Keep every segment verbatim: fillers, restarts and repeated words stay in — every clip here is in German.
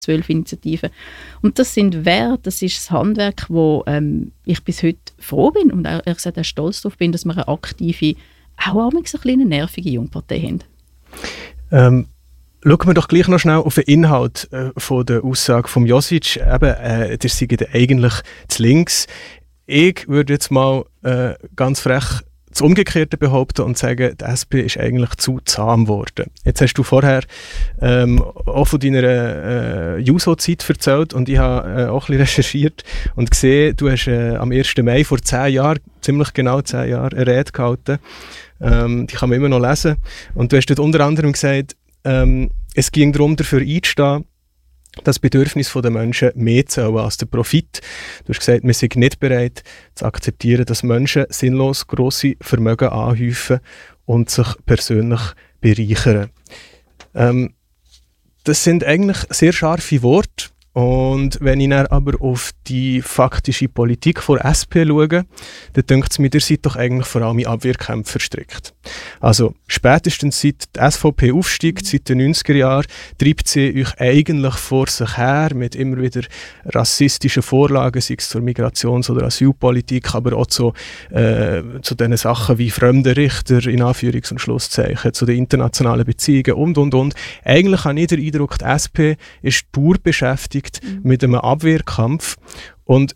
zwölf Initiativen. Und das sind Werte, das ist das Handwerk, wo ähm, ich bis heute froh bin und auch, ehrlich gesagt auch stolz darauf bin, dass wir eine aktive, auch eine kleine nervige Jungpartei haben. Ähm, schauen wir doch gleich noch schnell auf den Inhalt äh, von der Aussage von Josic. Eben, äh, der sei eigentlich zu links. Ich würde jetzt mal äh, ganz frech das Umgekehrte behaupten und sagen, die S P ist eigentlich zu zahm geworden. Jetzt hast du vorher ähm, auch von deiner äh, Juso-Zeit erzählt und ich habe äh, auch ein bisschen recherchiert und gesehen, du hast äh, am ersten Mai vor zehn Jahren, ziemlich genau zehn Jahren, eine Rede gehalten. Ähm, die kann man immer noch lesen. Und du hast dort unter anderem gesagt, ähm, es ging darum, dafür einzustehen, das Bedürfnis der Menschen mehr zählen als der Profit. Du hast gesagt, wir sind nicht bereit zu akzeptieren, dass Menschen sinnlos grosse Vermögen anhäufen und sich persönlich bereichern. Ähm, das sind eigentlich sehr scharfe Worte. Und wenn ich dann aber auf die faktische Politik der S P schaue, dann denkt es mir, ihr seid doch eigentlich vor allem in Abwehrkämpfe verstrickt. Also spätestens seit die S V P aufsteigt, seit den neunziger Jahren, treibt sie euch eigentlich vor sich her mit immer wieder rassistischen Vorlagen, sei es zur Migrations- oder Asylpolitik, aber auch zu, äh, zu diesen Sachen wie fremde Richter, in Anführungs- und Schlusszeichen, zu den internationalen Beziehungen und, und, und. Eigentlich habe ich den Eindruck, die S P ist dauerbeschäftigt mit einem Abwehrkampf. Und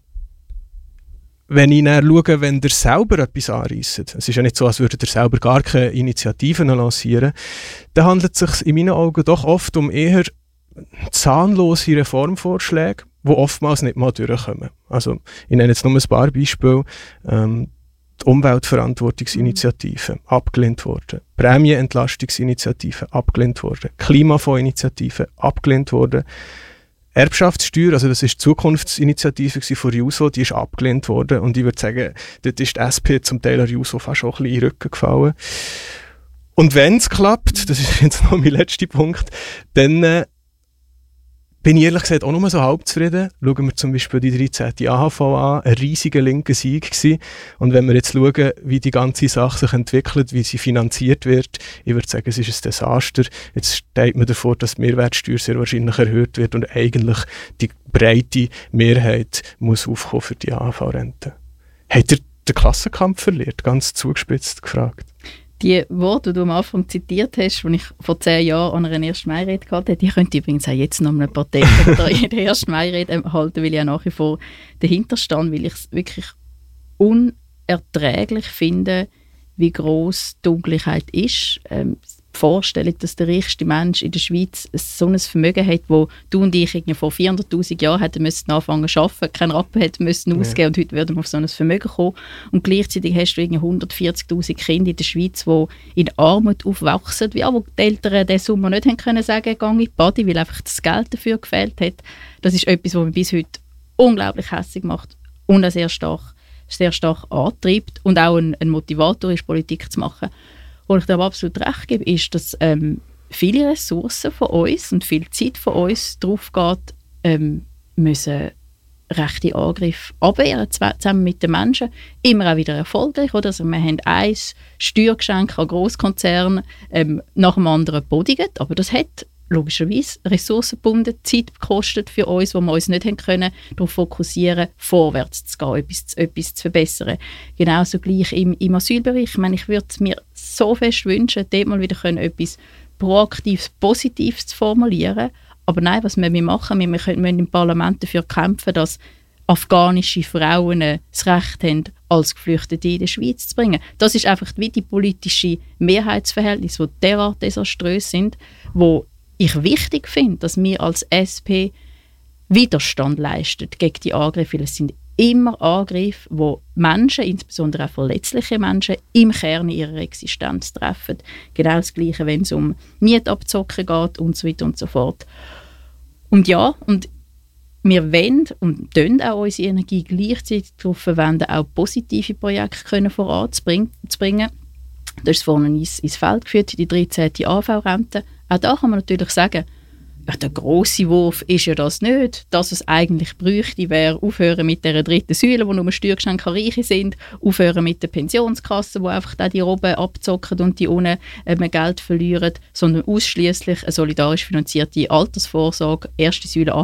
wenn ich dann schaue, wenn ihr selber etwas anreisst, es ist ja nicht so, als würdet ihr selber gar keine Initiativen lancieren, dann handelt es sich in meinen Augen doch oft um eher zahnlose Reformvorschläge, die oftmals nicht mal durchkommen. Also, ich nenne jetzt nur ein paar Beispiele. Ähm, die Umweltverantwortungsinitiative, abgelehnt worden. Prämienentlastungsinitiative, abgelehnt worden. Klimafondsinitiative, abgelehnt worden. Erbschaftssteuer, also das ist die Zukunftsinitiative von Juso, die ist abgelehnt worden und ich würde sagen, dort ist die S P zum Teil an Juso fast auch ein bisschen in den Rücken gefallen. Und wenn es klappt, das ist jetzt noch mein letzter Punkt, dann äh, bin ich ehrlich gesagt auch nur so halb zufrieden. Schauen wir zum Beispiel die dreizehnte A H V an, ein riesiger linker Sieg gewesen. Und wenn wir jetzt schauen, wie die ganze Sache sich entwickelt, wie sie finanziert wird, ich würde sagen, es ist ein Desaster. Jetzt steht man davor, dass die Mehrwertsteuer sehr wahrscheinlich erhöht wird und eigentlich die breite Mehrheit muss aufkommen für die A H V-Rente. Hat er den Klassenkampf verliert? Ganz zugespitzt gefragt. Die Worte, die du am Anfang zitiert hast, die ich vor zehn Jahren an einer ersten Mai-Rede gehabt habe, die könnte ich übrigens auch jetzt noch eine Partei oder in der ersten Mai-Rede halten, weil ich auch nach wie vor dahinter stehe, weil ich es wirklich unerträglich finde, wie gross die Ungleichheit ist. Ähm, die Vorstellung, dass der reichste Mensch in der Schweiz so ein Vermögen hat, wo du und ich vor vierhunderttausend Jahren hätten müssen anfangen zu arbeiten, keinen Rappen hätten müssen ausgeben ja. Und heute würden wir auf so ein Vermögen kommen. Und gleichzeitig hast du hundertvierzigtausend Kinder in der Schweiz, die in Armut aufwachsen, ja, wo die Eltern diesen Sommer nicht haben können sagen, gang in die Body, weil einfach das Geld dafür gefehlt hat. Das ist etwas, was mich bis heute unglaublich hässig macht und auch sehr stark, sehr stark antreibt und auch ein, ein Motivator ist, Politik zu machen. Wo ich dir aber absolut recht gebe, ist, dass ähm, viele Ressourcen von uns und viel Zeit von uns darauf geht, ähm, müssen rechte Angriffe abwehren, zusammen mit den Menschen. Immer auch wieder erfolgreich. Oder? Also wir haben ein Steuergeschenk an Grosskonzerne ähm, nach dem anderen gebodiget, aber das hat logischerweise ressourcengebunden Zeit gekostet für uns, wo wir uns nicht haben können, darauf fokussieren, vorwärts zu gehen, etwas, etwas zu verbessern. Genauso gleich im, im Asylbereich. Ich meine, ich würde mir so fest wünschen, dort mal wieder können, etwas Proaktives, Positives zu formulieren. Aber nein, was wir machen, wir müssen im Parlament dafür kämpfen, dass afghanische Frauen das Recht haben, als Geflüchtete in die Schweiz zu bringen. Das ist einfach wie die politische Mehrheitsverhältnisse, die derart desaströs sind, wo ich wichtig finde, dass wir als S P Widerstand leisten gegen die Angriffe, weil es sind immer Angriffe, wo Menschen, insbesondere auch verletzliche Menschen, im Kern ihrer Existenz treffen. Genau das Gleiche, wenn es um Mietabzocken geht und so weiter und so fort. Und ja, und wir wollen und können auch unsere Energie gleichzeitig darauf verwenden, auch positive Projekte können voranzubringen. Du hast es vorhin ins, ins Feld geführt, die dreizehnte A V-Rente. Auch da kann man natürlich sagen, ja, der grosse Wurf ist ja das nicht. Das, was es eigentlich bräuchte, wäre aufhören mit der dritten Säule, wo nur Steuergeschenke-Reiche sind, aufhören mit der Pensionskasse, wo einfach die oben abzocken und die unten äh, Geld verlieren, sondern ausschließlich eine solidarisch finanzierte Altersvorsorge, erste Säule